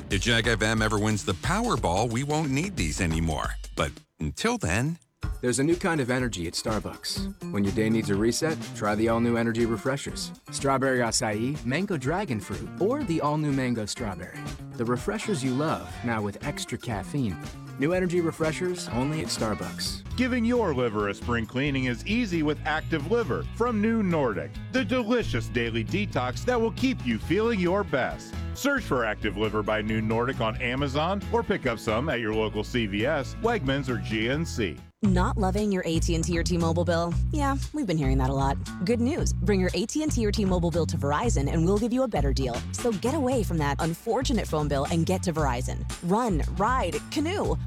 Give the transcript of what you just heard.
If Jack FM ever wins the Powerball, we won't need these anymore. But until then... There's a new kind of energy at Starbucks. When your day needs a reset, try the all-new Energy Refreshers. Strawberry acai, mango dragon fruit, or the all-new mango strawberry. The refreshers you love, now with extra caffeine. New Energy Refreshers, only at Starbucks. Giving your liver a spring cleaning is easy with Active Liver from New Nordic, the delicious daily detox that will keep you feeling your best. Search for Active Liver by New Nordic on Amazon or pick up some at your local CVS, Wegmans, or GNC. Not loving your AT&T or T-Mobile bill? Yeah, we've been hearing that a lot. Good news. Bring your AT&T or T-Mobile bill to Verizon and we'll give you a better deal. So get away from that unfortunate phone bill and get to Verizon. Run, ride, canoe,